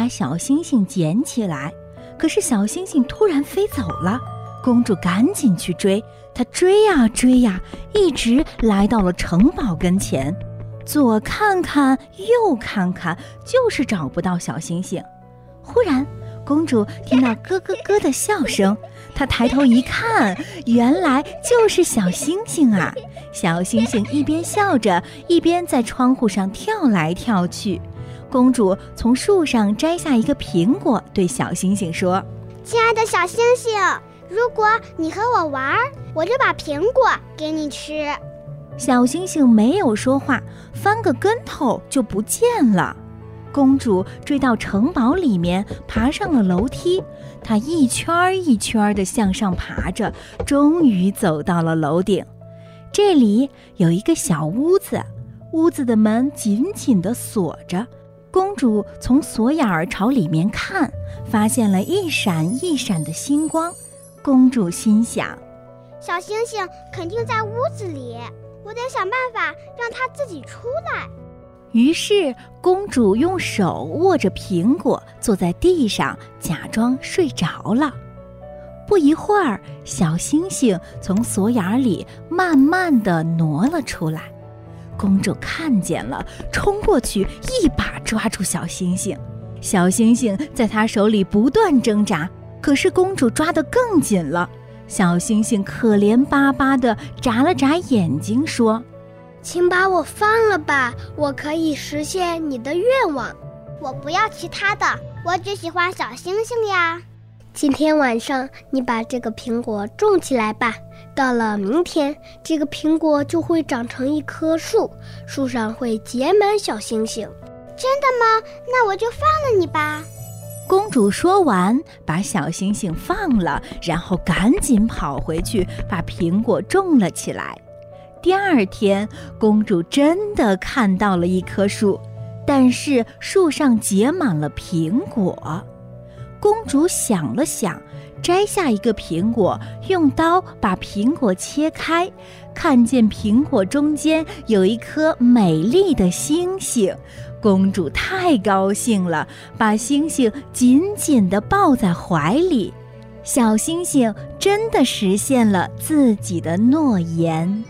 小星星捡起来，可是小星星突然飞走了。公主赶紧去追，她追呀追呀，一直来到了城堡跟前，左看看右看看，就是找不到小星星。忽然公主听到咯咯咯的笑声，她抬头一看，原来就是小星星啊！小星星一边笑着，一边在窗户上跳来跳去。公主从树上摘下一个苹果，对小星星说：“ 亲爱的小星星，如果你和我玩，我就把苹果给你吃。” 小星星没有说话，翻个跟头就不见了。公主追到城堡里面，爬上了楼梯，她一圈一圈地向上爬着，终于走到了楼顶。这里有一个小屋子，屋子的门紧紧地锁着。公主从锁眼儿朝里面看，发现了一闪一闪的星光。公主心想， 小星星肯定在屋子里，我得想办法让它自己出来。 于是公主用手握着苹果，坐在地上假装睡着了。不一会儿，小星星从锁眼里慢慢地挪了出来。公主看见了，冲过去一把抓住小星星。小星星在她手里不断挣扎，可是公主抓得更紧了。小星星可怜巴巴地眨了眨眼睛，说：“ 请把我放了吧，我可以实现你的愿望。” 我不要其他的，我只喜欢小星星呀。 今天晚上你把这个苹果种起来吧，到了明天，这个苹果就会长成一棵树，树上会结满小星星。 真的吗？那我就放了你吧。 公主说完，把小星星放了，然后赶紧跑回去，把苹果种了起来。第二天，公主真的看到了一棵树，但是树上结满了苹果。公主想了想，摘下一个苹果，用刀把苹果切开，看见苹果中间有一颗美丽的星星。公主太高兴了，把星星紧紧地抱在怀里。小星星真的实现了自己的诺言。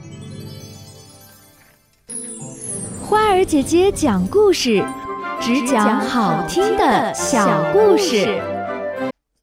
花儿姐姐讲故事，只讲好听的小故事。